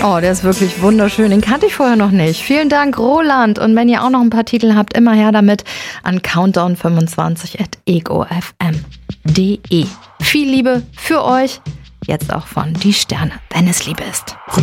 Oh, der ist wirklich wunderschön. Den kannte ich vorher noch nicht. Vielen Dank, Roland. Und wenn ihr auch noch ein paar Titel habt, immer her damit an countdown25@egofm.de. Viel Liebe für euch. Jetzt auch von Die Sterne, wenn es Liebe ist.